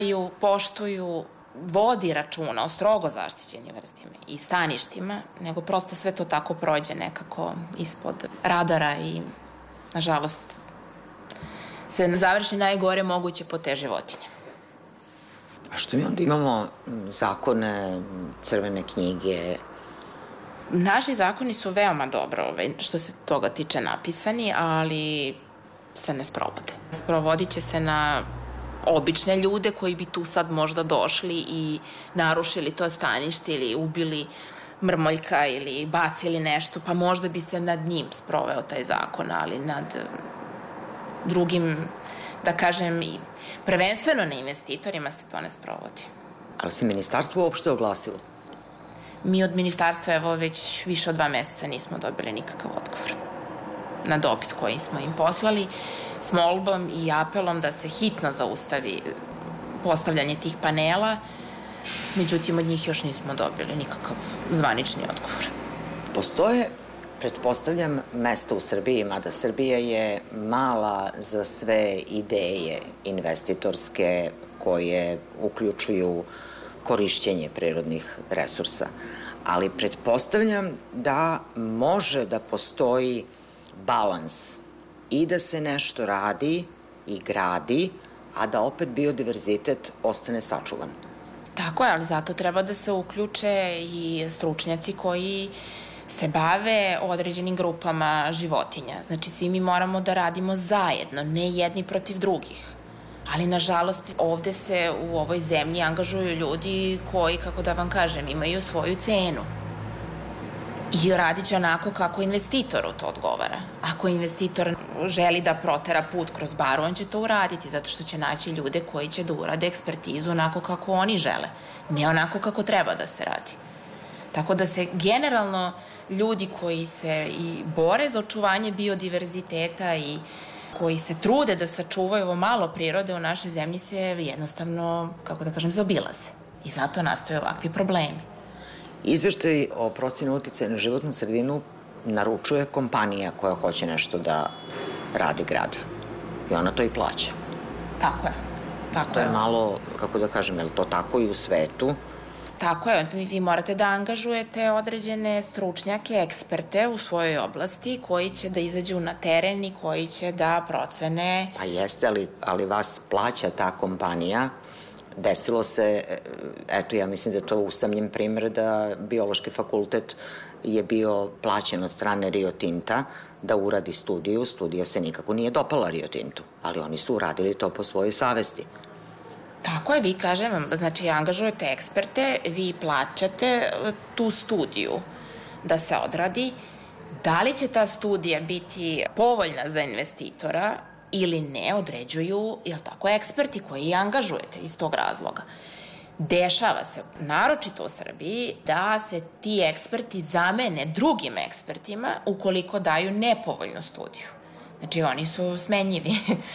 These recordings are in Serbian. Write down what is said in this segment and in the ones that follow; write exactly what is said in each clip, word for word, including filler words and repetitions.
poštuju, vodi računa o strogo zaštićenim vrstima i staništima, nego prosto sve to tako prođe nekako ispod radara i, nažalost, se završi najgore moguće po te životinje. A što mi onda imamo zakone, crvene knjige? Naši zakoni su veoma dobro što se toga tiče napisani, ali se ne sprovode. Sprovodit će se na obične ljude koji bi tu sad možda došli i narušili to stanište ili ubili mrmoljka ili bacili nešto, pa možda bi se nad njim sproveo taj zakon, ali nad drugim, da kažem, i prvenstveno na investitorima se to ne sprovodi. Ali se ministarstvo uopšte oglasilo? Mi od ministarstva, evo, već više od dva meseca nismo dobili nikakav odgovor na dopis koji smo im poslali s molbom i apelom da se hitno zaustavi postavljanje tih panela. Međutim, od njih još nismo dobili nikakav zvanični odgovor. Postoje, pretpostavljam, mesta u Srbiji, mada Srbija je mala za sve ideje investitorske koje uključuju korišćenje prirodnih resursa. Ali pretpostavljam da može da postoji balans i da se nešto radi i gradi, a da opet biodiverzitet ostane sačuvan. Tako je, ali zato treba da se uključe i stručnjaci koji se bave određenim grupama životinja. Znači, svi mi moramo da radimo zajedno, ne jedni protiv drugih. Ali, nažalost, ovde se u ovoj zemlji angažuju ljudi koji, kako da vam kažem, imaju svoju cenu. I radit će onako kako investitoru to odgovara. Ako investitor želi da protera put kroz baru, on će to uraditi, zato što će naći ljude koji će da urade ekspertizu onako kako oni žele, ne onako kako treba da se radi. Tako da se generalno ljudi koji se i bore za očuvanje biodiverziteta i koji se trude da sačuvaju ovo malo prirode u našoj zemlji se jednostavno, kako da kažem, zaobilaze. I zato nastaju ovakvi problemi. Izveštaj o proceni uticaja na životnu sredinu naručuje kompanija koja hoće nešto da radi grad. I ona to i plaća. Tako je. To je malo, kako da kažem, je li to tako i u svetu? Tako je, vi morate da angažujete određene stručnjake, eksperte u svojoj oblasti koji će da izađu na teren i koji će da procene. Pa jeste, ali vas plaća ta kompanija. Desilo se, eto, ja mislim da je to usamljen primer da biološki fakultet je bio plaćen od strane Rio Tinta da uradi studiju. Studija se nikako nije dopala Rio Tintu, ali oni su uradili to po svojoj savesti. Tako je, vi kažem, znači angažujete eksperte, vi plaćate tu studiju da se odradi. Da li će ta studija biti povoljna za investitora ili ne, određuju, jel tako, eksperti koji angažujete iz tog razloga. Dešava se, naročito u Srbiji, da se ti eksperti zamene drugim ekspertima ukoliko daju nepovoljnu studiju. Znači, oni su smenjivi.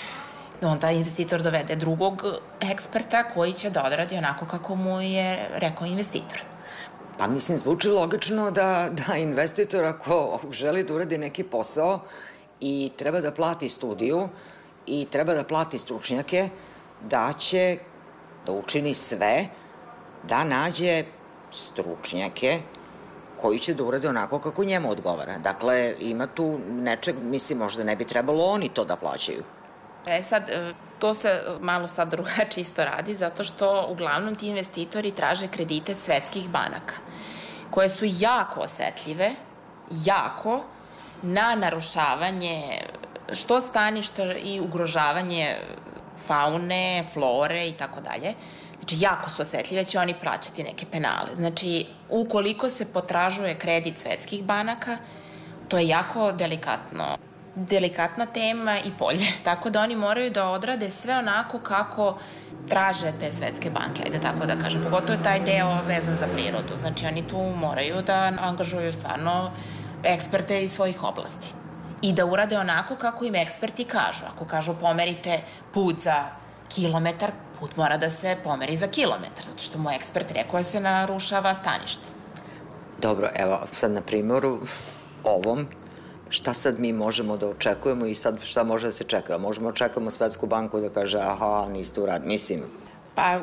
Onda investitor dovede drugog eksperta koji će da odradi onako kako mu je rekao investitor. Pa mislim, zvuči logično da investitor ako želi da uradi neki posao i treba da plati studiju i treba da plati stručnjake, da će da učini sve da nađe stručnjake koji će da urade onako kako njemu odgovara. Dakle, ima tu nečeg, mislim, možda ne bi trebalo oni to da plaćaju. E sad, to se malo sad drugačije isto radi, zato što uglavnom ti investitori traže kredite svetskih banaka, koje su jako osetljive, jako, na narušavanje što staništa i ugrožavanje faune, flore i tako dalje. Znači, jako su osetljive, će oni plaćati neke penale. Znači, ukoliko se potražuje kredit svetskih banaka, to je jako delikatno. delikatna tema i polje, tako da oni moraju da odrade sve onako kako traže te svetske banke, ajde tako da kažem, pogotovo je taj deo vezan za prirodu, znači oni tu moraju da angažuju stvarno eksperte iz svojih oblasti i da urade onako kako im eksperti kažu. Ako kažu pomerite put za kilometar, put mora da se pomeri za kilometar, zato što mu ekspert rekao je se narušava stanište. Dobro, evo sad na primjeru ovom, šta sad mi možemo da očekujemo i sad šta može da se čeka? Možemo očekamo Svetsku banku da kaže aha, niste uradili, mislim. Pa